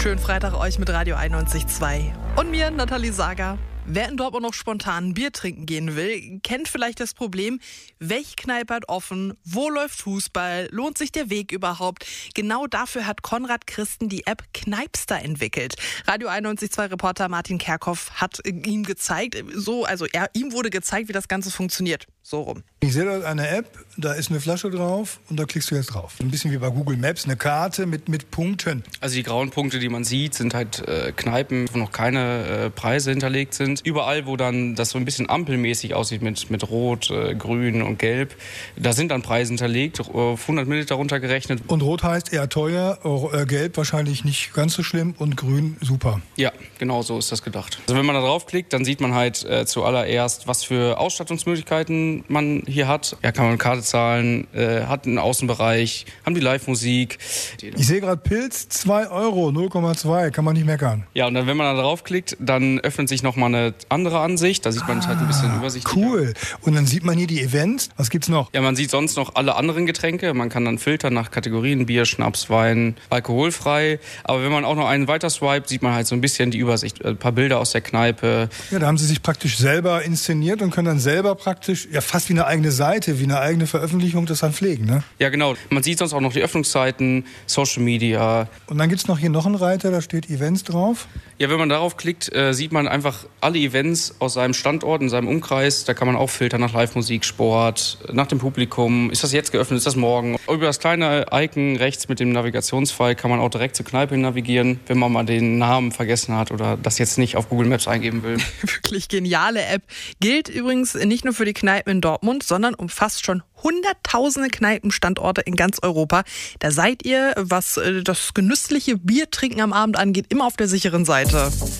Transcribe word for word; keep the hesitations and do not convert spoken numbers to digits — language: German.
Schönen Freitag euch mit Radio einundneunzig Komma zwei. Und mir, Nathalie Sager. Wer in Dortmund noch spontan ein Bier trinken gehen will, kennt vielleicht das Problem, welche Kneipe hat offen, wo läuft Fußball, lohnt sich der Weg überhaupt? Genau dafür hat Konrad Christen die App Kneipster entwickelt. Radio einundneunzig Komma zwei Reporter Martin Kerkhoff hat ihm gezeigt, so, also er, ihm wurde gezeigt, wie das Ganze funktioniert. So rum. Ich sehe dort eine App, da ist eine Flasche drauf und da klickst du jetzt drauf. Ein bisschen wie bei Google Maps, eine Karte mit, mit Punkten. Also die grauen Punkte, die man sieht, sind halt äh, Kneipen, wo noch keine äh, Preise hinterlegt sind. Überall, wo dann das so ein bisschen ampelmäßig aussieht mit, mit Rot, äh, Grün und Gelb, da sind dann Preise hinterlegt, auf hundert Milliliter runtergerechnet. Und Rot heißt eher teuer, äh, Gelb wahrscheinlich nicht ganz so schlimm und Grün super. Ja, genau so ist das gedacht. Also wenn man da draufklickt, dann sieht man halt äh, zuallererst, was für Ausstattungsmöglichkeiten man hier hat. Ja, kann man Karte zahlen, äh, hat einen Außenbereich, haben die Live-Musik. Ich sehe gerade Pilz, zwei Euro, null Komma zwei, kann man nicht meckern. Ja, und dann, wenn man da draufklickt, dann öffnet sich nochmal eine andere Ansicht. Da sieht man ah, halt ein bisschen übersichtlicher. Cool. Und dann sieht man hier die Events. Was gibt's noch? Ja, man sieht sonst noch alle anderen Getränke. Man kann dann filtern nach Kategorien, Bier, Schnaps, Wein, alkoholfrei. Aber wenn man auch noch einen weiter swipet, sieht man halt so ein bisschen die Übersicht. Ein paar Bilder aus der Kneipe. Ja, da haben sie sich praktisch selber inszeniert und können dann selber praktisch, ja fast wie eine eigene Seite, wie eine eigene Veröffentlichung das dann pflegen, ne? Ja, genau. Man sieht sonst auch noch die Öffnungszeiten, Social Media. Und dann gibt's noch hier noch einen Reiter, da steht Events drauf. Ja, wenn man darauf klickt, äh, sieht man einfach alle Events aus seinem Standort, in seinem Umkreis. Da kann man auch filtern nach Live-Musik, Sport, nach dem Publikum. Ist das jetzt geöffnet, ist das morgen? Über das kleine Icon rechts mit dem Navigationspfeil kann man auch direkt zur Kneipe navigieren, wenn man mal den Namen vergessen hat oder das jetzt nicht auf Google Maps eingeben will. Wirklich geniale App. Gilt übrigens nicht nur für die Kneipen in Dortmund, sondern umfasst schon hunderttausende Kneipenstandorte in ganz Europa. Da seid ihr, was das genüssliche Biertrinken am Abend angeht, immer auf der sicheren Seite.